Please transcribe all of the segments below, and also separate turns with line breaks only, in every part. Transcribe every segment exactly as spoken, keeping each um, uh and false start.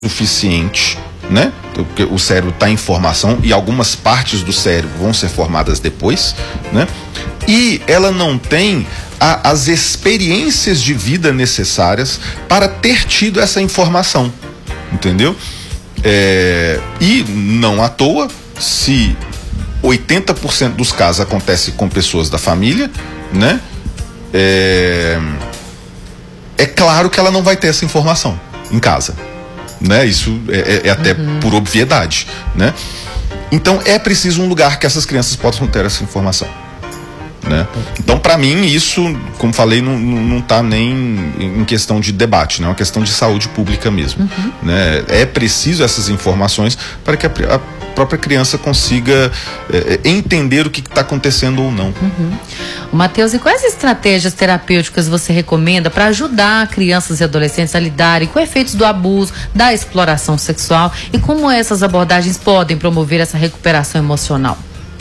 suficiente, né? Porque o cérebro está em formação e algumas partes do cérebro vão ser formadas depois, né? E ela não tem a, as experiências de vida necessárias para ter tido essa informação, entendeu? É, e não à toa, se oitenta por cento dos casos acontece com pessoas da família, né? É, é claro que ela não vai ter essa informação em casa, né? Isso é, é até uhum. por obviedade, né? Então é preciso um lugar que essas crianças possam ter essa informação, né? Então, para mim, isso, como falei, não, não tá nem em questão de debate, né? É uma questão de saúde pública mesmo, uhum. né? É preciso essas informações para que a, a própria criança consiga é, entender o que está acontecendo ou não.
Uhum. Matheus, e quais estratégias terapêuticas você recomenda para ajudar crianças e adolescentes a lidarem com efeitos do abuso, da exploração sexual, e como essas abordagens podem promover essa recuperação emocional?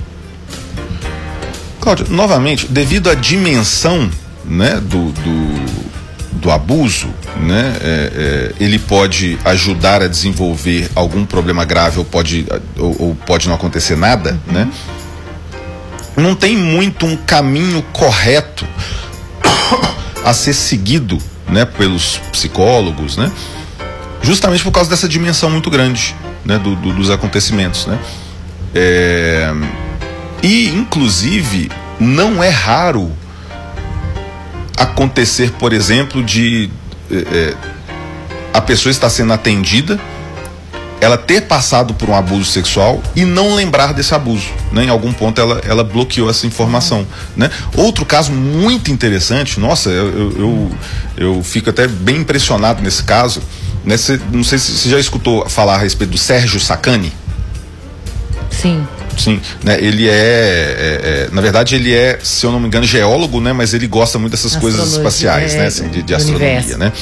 Cláudia, novamente, devido à dimensão, né, do, do, do abuso, né, é, é, ele pode ajudar a desenvolver algum problema grave ou pode, ou, ou pode não acontecer nada, uhum. né? Não tem muito um caminho correto a ser seguido, né, pelos psicólogos, né? Justamente por causa dessa dimensão muito grande, né, do, do, dos acontecimentos, né? É... E, inclusive, não é raro acontecer, por exemplo, de é, a pessoa estar sendo atendida, ela ter passado por um abuso sexual e não lembrar desse abuso, né? Em algum ponto ela, ela bloqueou essa informação, né? Outro caso muito interessante, nossa, eu, eu, eu, eu fico até bem impressionado nesse caso, né? Cê, não sei se você já escutou falar a respeito do Sérgio Sacani.
Sim.
Sim, né? Ele é, é, é, na verdade ele é, se eu não me engano, geólogo, né? Mas ele gosta muito dessas Astrologia, coisas espaciais, é, né? Assim, de, de astronomia, universo. Né?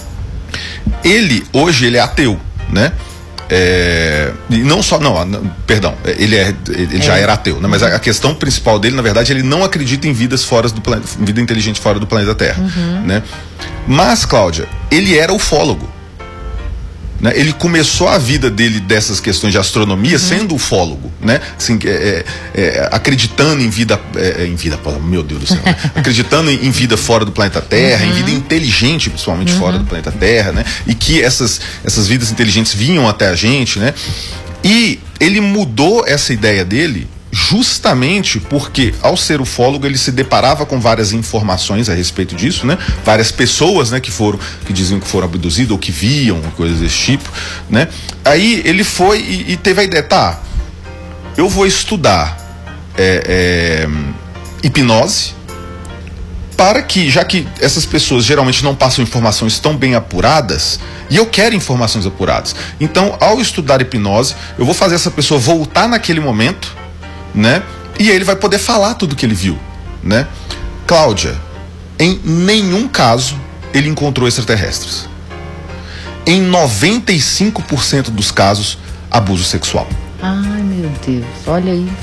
Ele, hoje, ele é ateu, né? É, e não só, não, não, perdão, ele, é, ele é. já era ateu, né? Mas a, a questão principal dele, na verdade, ele não acredita em vidas fora do planeta, vida inteligente fora do planeta Terra, uhum. né? Mas, Cláudia, ele era ufólogo. Né? Ele começou a vida dele dessas questões de astronomia uhum. sendo ufólogo, né? Assim, é, é, acreditando em vida, é, em vida, meu Deus do céu, né? acreditando em, em vida fora do planeta Terra, uhum. em vida inteligente, principalmente uhum. fora do planeta Terra, né? E que essas, essas vidas inteligentes vinham até a gente, né? E ele mudou essa ideia dele justamente porque, ao ser ufólogo, ele se deparava com várias informações a respeito disso, né? Várias pessoas, né, que foram, que diziam que foram abduzidas ou que viam coisas desse tipo, né? Aí ele foi e, e teve a ideia, tá, eu vou estudar é, é, hipnose, para que, já que essas pessoas geralmente não passam informações tão bem apuradas, e eu quero informações apuradas, então, ao estudar hipnose, eu vou fazer essa pessoa voltar naquele momento, né? E ele vai poder falar tudo que ele viu, né? Cláudia, em nenhum caso ele encontrou extraterrestres. Em noventa e cinco por cento dos casos, abuso sexual.
Ai, meu Deus, olha aí.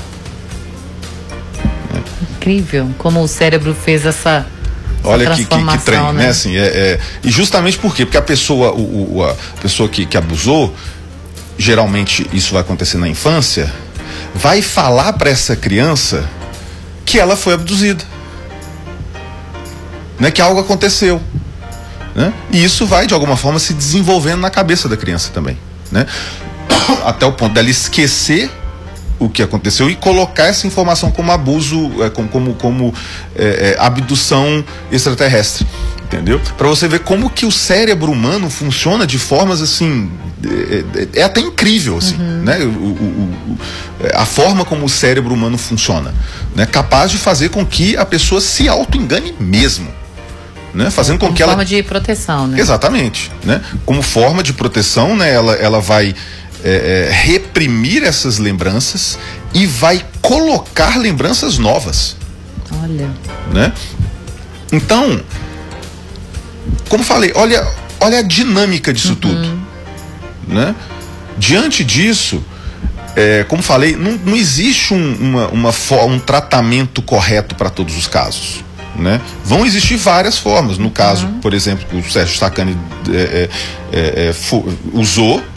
É. Incrível como o cérebro fez essa, essa
olha que, que, que trem, né?
né?
Assim, é, é, e justamente por quê? Porque a pessoa, o, o, a pessoa que, que abusou, geralmente isso vai acontecer na infância, vai falar para essa criança que ela foi abduzida, né? Que algo aconteceu, né? E isso vai de alguma forma se desenvolvendo na cabeça da criança também, né? Até o ponto dela esquecer o que aconteceu e colocar essa informação como abuso, é, como, como, como é, é, abdução extraterrestre, entendeu? Para você ver como que o cérebro humano funciona de formas assim, é, é até incrível, assim, uhum. né? O, o, o, a forma como o cérebro humano funciona, né? Capaz de fazer com que a pessoa se auto-engane mesmo, né? Fazendo
como
com que ela...
forma de proteção, né?
Exatamente, né? Como forma de proteção, né? Ela, ela vai é, é, reprimir essas lembranças e vai colocar lembranças novas.
Olha.
Né? Então, como falei, olha, olha a dinâmica disso uhum. tudo, né? Diante disso, é, como falei, não, não existe um, uma, uma, um tratamento correto para todos os casos, né? Vão existir várias formas. No caso, uhum. por exemplo, que o Sérgio Sacani é, é, é, usou,